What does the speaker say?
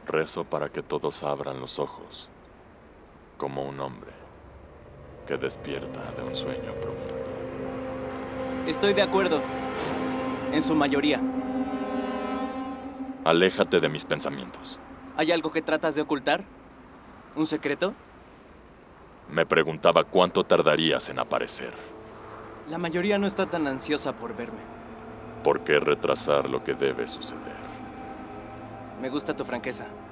Rezo para que todos abran los ojos, como un hombre que despierta de un sueño profundo. Estoy de acuerdo, en su mayoría. Aléjate de mis pensamientos. ¿Hay algo que tratas de ocultar? ¿Un secreto? Me preguntaba cuánto tardarías en aparecer. La mayoría no está tan ansiosa por verme. ¿Por qué retrasar lo que debe suceder? Me gusta tu franqueza.